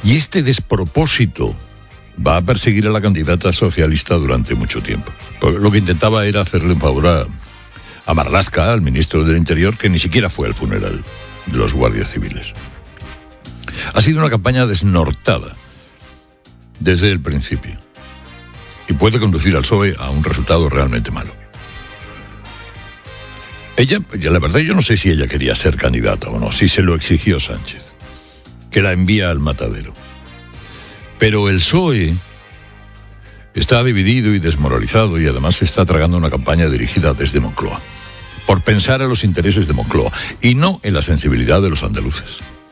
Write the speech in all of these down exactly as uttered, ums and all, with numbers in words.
Y este despropósito va a perseguir a la candidata socialista durante mucho tiempo. Porque lo que intentaba era hacerle un favor a, a Marlaska, al ministro del Interior, que ni siquiera fue al funeral de los guardias civiles. Ha sido una campaña desnortada desde el principio y puede conducir al P S O E a un resultado realmente malo. Ella, la verdad, yo no sé si ella quería ser candidata o no, si se lo exigió Sánchez, que la envía al matadero. Pero el P S O E está dividido y desmoralizado y además se está tragando una campaña dirigida desde Moncloa, por pensar en los intereses de Moncloa y no en la sensibilidad de los andaluces.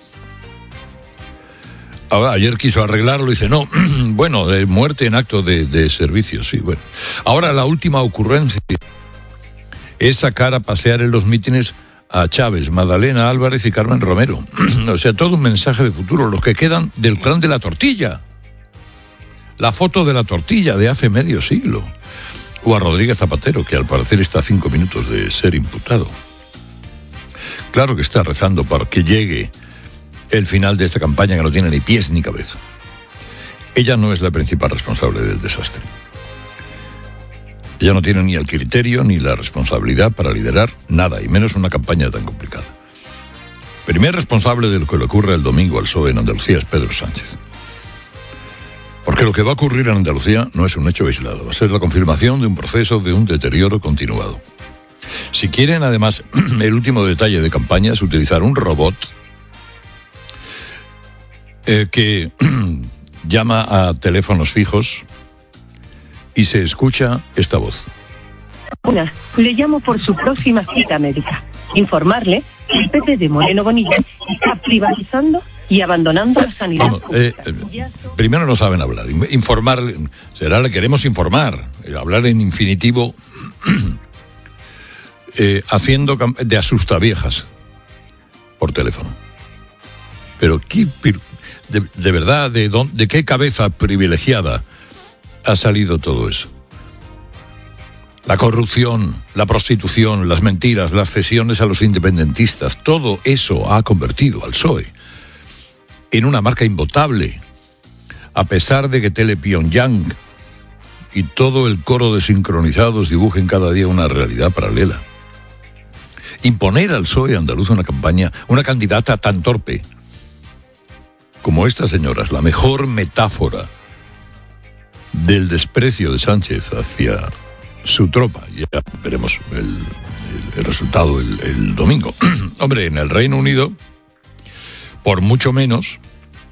Ahora, ayer quiso arreglarlo y dice, no, bueno, de muerte en acto de, de servicio, sí, bueno. Ahora la última ocurrencia es sacar a pasear en los mítines a Chávez, Magdalena Álvarez y Carmen Romero. O sea, todo un mensaje de futuro, los que quedan del clan de la tortilla. La foto de la tortilla de hace medio siglo. O a Rodríguez Zapatero, que al parecer está a cinco minutos de ser imputado. Claro que está rezando para que llegue el final de esta campaña que no tiene ni pies ni cabeza. Ella no es la principal responsable del desastre. Ella no tiene ni el criterio ni la responsabilidad para liderar nada, y menos una campaña tan complicada. Primer responsable de lo que le ocurre el domingo al P S O E en Andalucía es Pedro Sánchez. Porque lo que va a ocurrir en Andalucía no es un hecho aislado, va a ser la confirmación de un proceso de un deterioro continuado. Si quieren, además, el último detalle de campaña es utilizar un robot eh, que llama a teléfonos fijos y se escucha esta voz. Una, le llamo por su próxima cita médica. Informarle que el P P de Moreno Bonilla está privatizando y abandonando la sanidad. Vamos, eh, eh, primero no saben hablar. Informar, será le queremos informar. Hablar en infinitivo, eh, haciendo de asustaviejas por teléfono. Pero ¿qué, de, de verdad, de, don, ¿de qué cabeza privilegiada ha salido todo eso? La corrupción, la prostitución, las mentiras, las cesiones a los independentistas, todo eso ha convertido al P S O E en una marca invotable, a pesar de que Tele Pyongyang y todo el coro de sincronizados dibujen cada día una realidad paralela. Imponer al P S O E andaluz una campaña, una candidata tan torpe como esta señora es la mejor metáfora del desprecio de Sánchez hacia su tropa. Ya veremos el, el, el resultado el, el domingo. Hombre, en el Reino Unido, por mucho menos,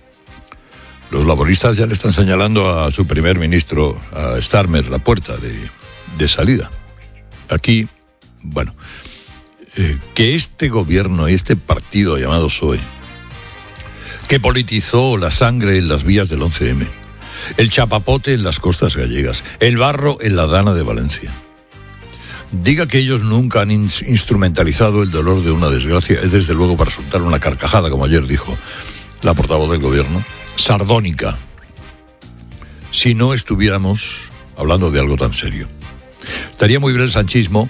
los laboristas ya le están señalando a su primer ministro, a Starmer, la puerta de, de salida. Aquí, bueno, eh, que este gobierno y este partido llamado P S O E, que politizó la sangre en las vías del once eme, el chapapote en las costas gallegas, el barro en la Dana de Valencia, diga que ellos nunca han in- instrumentalizado el dolor de una desgracia, es desde luego para soltar una carcajada, como ayer dijo la portavoz del gobierno, sardónica, si no estuviéramos hablando de algo tan serio. Estaría muy bien el sanchismo,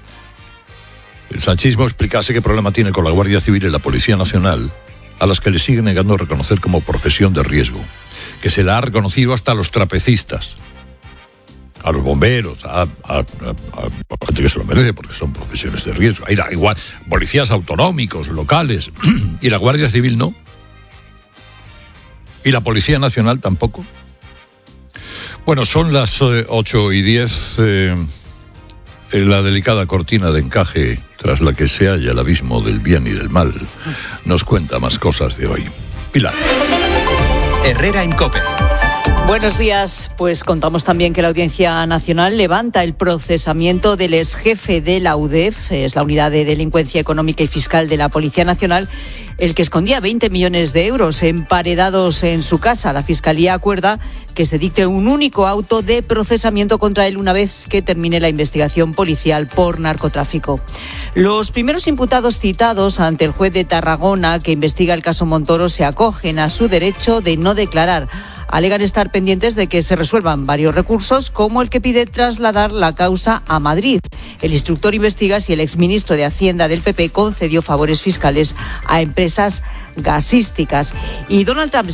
el sanchismo explicase qué problema tiene con la Guardia Civil y la Policía Nacional, a las que le siguen negando reconocer como profesión de riesgo, que se la ha reconocido hasta a los trapecistas, a los bomberos, a, a, a, a gente que se lo merece porque son profesiones de riesgo. Hay igual policías autonómicos, locales, y la Guardia Civil no, y la Policía Nacional tampoco. Bueno, son las eh, ocho y diez, eh, en la delicada cortina de encaje tras la que se halla el abismo del bien y del mal nos cuenta más cosas de hoy. Pilar. Herrera en COPE. Buenos días. Pues contamos también que la Audiencia Nacional levanta el procesamiento del exjefe de la U D E F, es la Unidad de Delincuencia Económica y Fiscal de la Policía Nacional, el que escondía veinte millones de euros emparedados en su casa. La Fiscalía acuerda que se dicte un único auto de procesamiento contra él una vez que termine la investigación policial por narcotráfico. Los primeros imputados citados ante el juez de Tarragona, que investiga el caso Montoro, se acogen a su derecho de no declarar. Alegan estar pendientes de que se resuelvan varios recursos, como el que pide trasladar la causa a Madrid. El instructor investiga si el exministro de Hacienda del P P concedió favores fiscales a empresas gasísticas. Y Donald Trump